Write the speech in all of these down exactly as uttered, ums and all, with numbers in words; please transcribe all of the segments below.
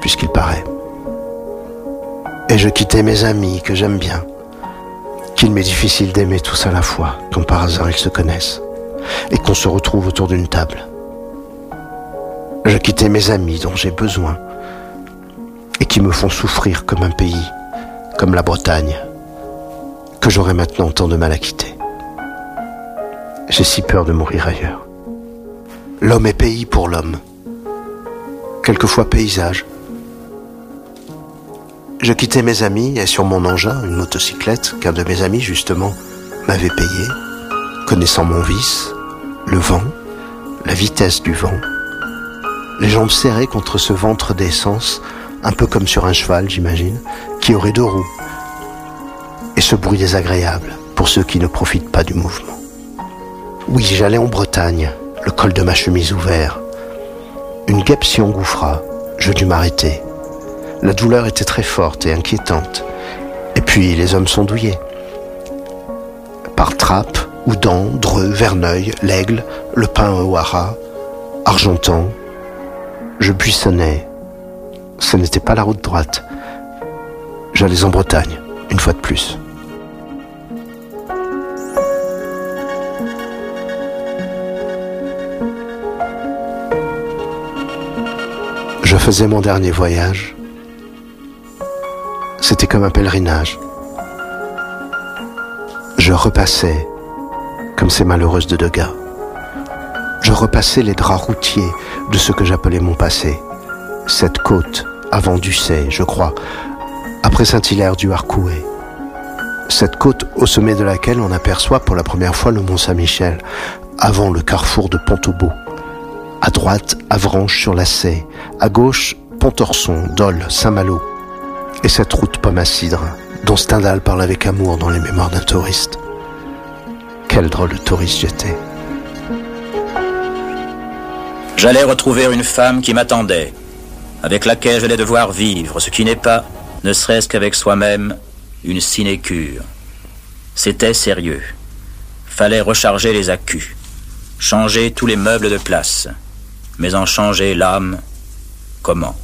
puisqu'il paraît. Et je quittais mes amis que j'aime bien, qu'il m'est difficile d'aimer tous à la fois, quand par hasard ils se connaissent, et qu'on se retrouve autour d'une table. Je quittais mes amis dont j'ai besoin, et qui me font souffrir comme un pays, comme la Bretagne, que j'aurais maintenant tant de mal à quitter. J'ai si peur de mourir ailleurs. L'homme est pays pour l'homme, quelquefois paysage. Je quittais mes amis et sur mon engin, une motocyclette qu'un de mes amis justement m'avait payée, connaissant mon vice, le vent, la vitesse du vent, les jambes serrées contre ce ventre d'essence, un peu comme sur un cheval, j'imagine, qui aurait deux roues, et ce bruit désagréable pour ceux qui ne profitent pas du mouvement. Oui, j'allais en Bretagne, le col de ma chemise ouvert. Une guêpe s'y engouffra, je dus m'arrêter. La douleur était très forte et inquiétante. Et puis, les hommes sont douillés. Par Trappes, Houdan, Dreux, Verneuil, l'Aigle, le Pin au Haras, Argentan, je buissonnais. Ce n'était pas la route droite. J'allais en Bretagne, une fois de plus. Je faisais mon dernier voyage. C'était comme un pèlerinage. Je repassais, comme ces malheureuses de Degas. Je repassais les draps routiers de ce que j'appelais mon passé. Cette côte, avant Ducey, je crois, après Saint-Hilaire du Harcouët. Cette côte au sommet de laquelle on aperçoit pour la première fois le Mont Saint-Michel, avant le carrefour de Pont-au-Beau. À droite, Avranches sur la Sey. À gauche, Pontorson, Dole, Saint-Malo. Et cette route pomme à cidre, dont Stendhal parle avec amour dans les mémoires d'un touriste. Quel drôle de touriste j'étais. J'allais retrouver une femme qui m'attendait, avec laquelle j'allais devoir vivre, ce qui n'est pas, ne serait-ce qu'avec soi-même, une sinécure. C'était sérieux. Fallait recharger les accus, changer tous les meubles de place, mais en changer l'âme, comment?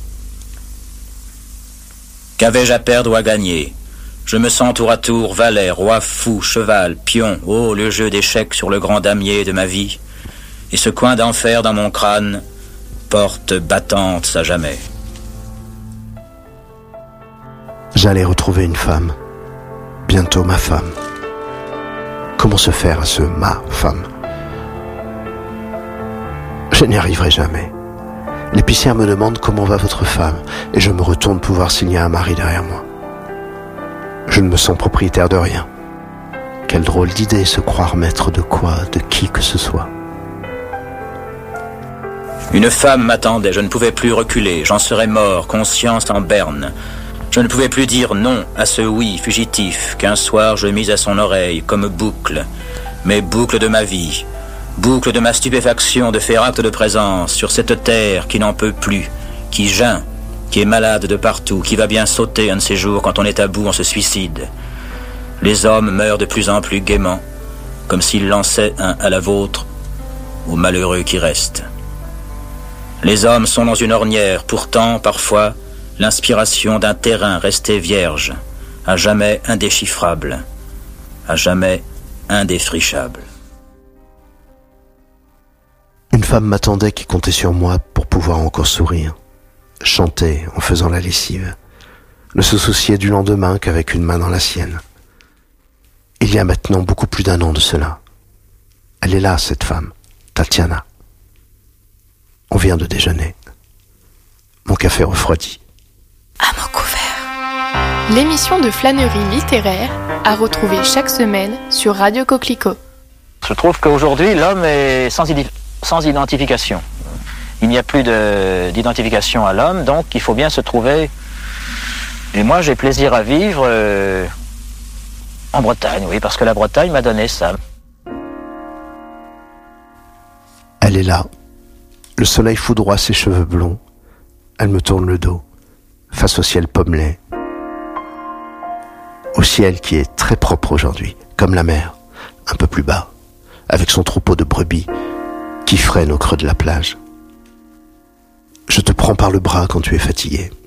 Qu'avais-je à perdre ou à gagner? Je me sens tour à tour valet, roi, fou, cheval, pion, oh, le jeu d'échecs sur le grand damier de ma vie, et ce coin d'enfer dans mon crâne, porte battante à jamais. J'allais retrouver une femme, bientôt ma femme. Comment se faire à ce ma femme? Je n'y arriverai jamais. L'épicière me demande comment va votre femme, et je me retourne pour voir s'il y a un mari derrière moi. Je ne me sens propriétaire de rien. Quelle drôle d'idée, se croire maître de quoi, de qui que ce soit. Une femme m'attendait, je ne pouvais plus reculer, j'en serais mort, conscience en berne. Je ne pouvais plus dire non à ce oui fugitif qu'un soir je mis à son oreille comme boucle, mais boucle de ma vie, boucle de ma stupéfaction de faire acte de présence sur cette terre qui n'en peut plus, qui geint, qui est malade de partout, qui va bien sauter un de ces jours quand on est à bout, on se suicide. Les hommes meurent de plus en plus gaiement, comme s'ils lançaient un à la vôtre aux malheureux qui restent. Les hommes sont dans une ornière, pourtant, parfois, l'inspiration d'un terrain resté vierge, à jamais indéchiffrable, à jamais indéfrichable. Une femme m'attendait qui comptait sur moi pour pouvoir encore sourire, chanter en faisant la lessive, ne se soucier du lendemain qu'avec une main dans la sienne. Il y a maintenant beaucoup plus d'un an de cela. Elle est là, cette femme, Tatiana. On vient de déjeuner. Mon café refroidi. À mots couverts. L'émission de flânerie littéraire à retrouver chaque semaine sur Radio Coquelicot. Je trouve qu'aujourd'hui, l'homme est sans, idi- sans identification. Il n'y a plus de, d'identification à l'homme, donc il faut bien se trouver. Et moi, j'ai plaisir à vivre euh, en Bretagne, oui, parce que la Bretagne m'a donné ça. Elle est là. Le soleil foudroie ses cheveux blonds. Elle me tourne le dos, face au ciel pommelé. Au ciel qui est très propre aujourd'hui, comme la mer, un peu plus bas, avec son troupeau de brebis qui frêne au creux de la plage. Je te prends par le bras quand tu es fatigué.